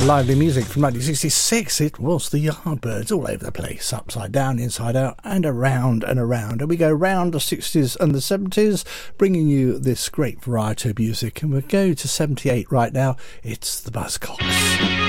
Lively music from 1966. It was the Yardbirds, all over the place, upside down, inside out, and around and around. And we go round the 60s and the 70s, bringing you this great variety of music. And we'll go to 78 right now. It's the Buzzcocks.